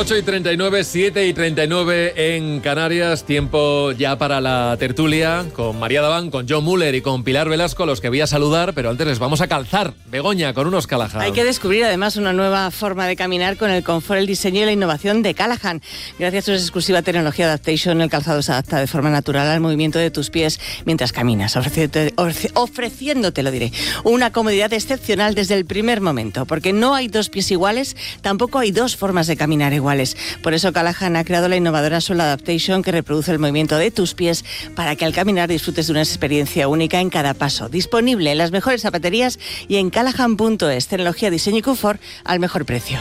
8:39, 7:39 en Canarias. Tiempo ya para la tertulia con María Daván, con John Muller y con Pilar Velasco, los que voy a saludar, pero antes les vamos a calzar, Begoña, con unos Callahan. Hay que descubrir además una nueva forma de caminar con el confort, el diseño y la innovación de Callahan. Gracias a su exclusiva tecnología Adaptation, el calzado se adapta de forma natural al movimiento de tus pies mientras caminas, ofreciéndote, lo diré, una comodidad excepcional desde el primer momento, porque no hay dos pies iguales, tampoco hay dos formas de caminar iguales. Por eso Callahan ha creado la innovadora suela Adaptation que reproduce el movimiento de tus pies para que al caminar disfrutes de una experiencia única en cada paso. Disponible en las mejores zapaterías y en callahan.es. Tecnología, diseño y confort al mejor precio.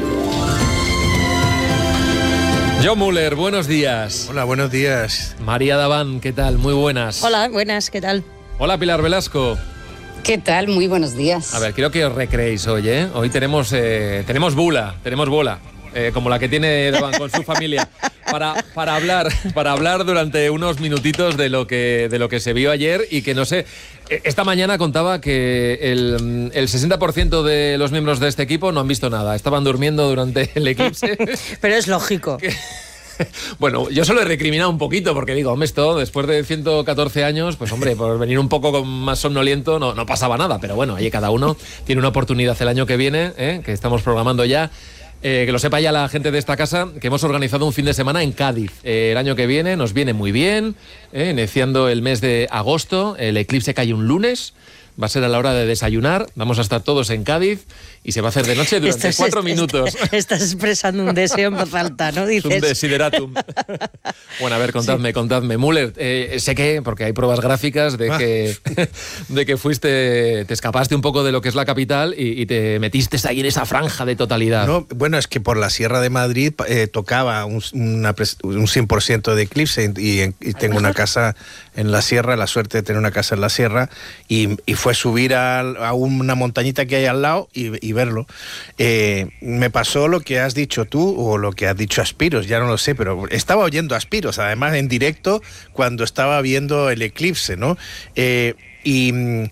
John Muller, buenos días. Hola, buenos días. María Daván, ¿qué tal? Muy buenas. Hola, buenas, ¿qué tal? Hola, Pilar Velasco. ¿Qué tal? Muy buenos días. A ver, quiero que os recreéis hoy, ¿eh? Hoy tenemos bola, como la que tiene Daván con su familia, para hablar durante unos minutitos de lo que se vio ayer y que no sé. Esta mañana contaba que el 60% de los miembros de este equipo no han visto nada. Estaban durmiendo durante el eclipse. Pero es lógico. Bueno, yo se lo he recriminado un poquito porque digo, hombre, esto después de 114 años, pues hombre, por venir un poco más somnoliento no pasaba nada. Pero bueno, ahí cada uno tiene una oportunidad el año que viene, que estamos programando ya. Que lo sepa ya la gente de esta casa, que hemos organizado un fin de semana en Cádiz. El año que viene nos viene muy bien, iniciando el mes de agosto. El eclipse cae un lunes, va a ser a la hora de desayunar. Vamos a estar todos en Cádiz y se va a hacer de noche durante 4 minutos. Estás expresando un deseo en voz alta, ¿no? Dices. Un desideratum. Bueno, a ver, contadme. Muller, sé que, porque hay pruebas gráficas de que te escapaste un poco de lo que es la capital y te metiste ahí en esa franja de totalidad. No, bueno, es que por la Sierra de Madrid tocaba un 100% de eclipse y tengo una casa en la sierra, la suerte de tener una casa en la sierra, y fue subir a una montañita que hay al lado y verlo. Me pasó lo que has dicho tú o lo que has dicho Aspiros, ya no lo sé, pero estaba oyendo Aspiros, además en directo cuando estaba viendo el eclipse, ¿no? Y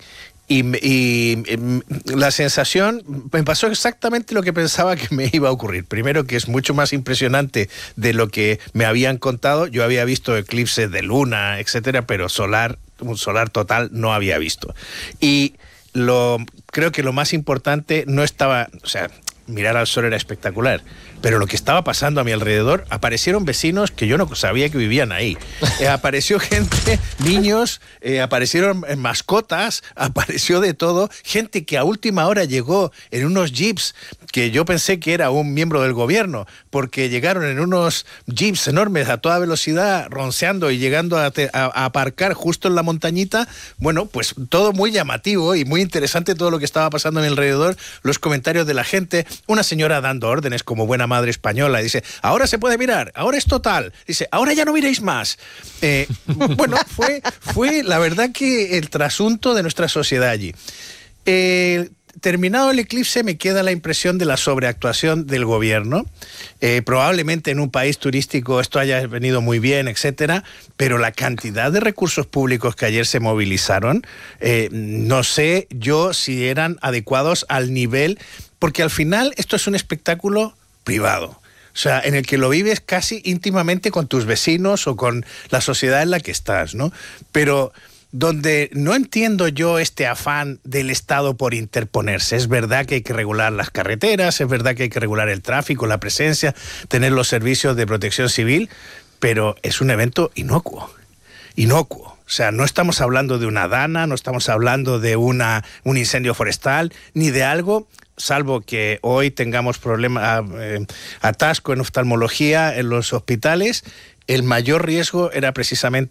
la sensación, me pasó exactamente lo que pensaba que me iba a ocurrir. Primero, que es mucho más impresionante de lo que me habían contado. Yo había visto eclipses de luna, etcétera, pero un solar total no había visto. Y creo que lo más importante no estaba, o sea, mirar al sol era espectacular, pero lo que estaba pasando a mi alrededor, aparecieron vecinos que yo no sabía que vivían ahí. Apareció gente, niños, aparecieron mascotas, apareció de todo, gente que a última hora llegó en unos jeeps que yo pensé que era un miembro del gobierno, porque llegaron en unos jeeps enormes a toda velocidad, ronceando y llegando a aparcar justo en la montañita. Bueno, pues todo muy llamativo y muy interesante todo lo que estaba pasando a mi alrededor, los comentarios de la gente, una señora dando órdenes como buena madre española, dice, ahora se puede mirar, ahora es total, dice, ahora ya no miréis más. Bueno, fue la verdad que el trasunto de nuestra sociedad allí. Terminado el eclipse me queda la impresión de la sobreactuación del gobierno. Probablemente en un país turístico esto haya venido muy bien, etcétera, pero la cantidad de recursos públicos que ayer se movilizaron, no sé yo si eran adecuados al nivel, porque al final esto es un espectáculo privado. O sea, en el que lo vives casi íntimamente con tus vecinos o con la sociedad en la que estás, ¿no? Pero donde no entiendo yo este afán del Estado por interponerse. Es verdad que hay que regular las carreteras, es verdad que hay que regular el tráfico, la presencia, tener los servicios de protección civil, pero es un evento inocuo. O sea, no estamos hablando de una dana, no estamos hablando de un incendio forestal, ni de algo, salvo que hoy tengamos atasco en oftalmología en los hospitales. El mayor riesgo era precisamente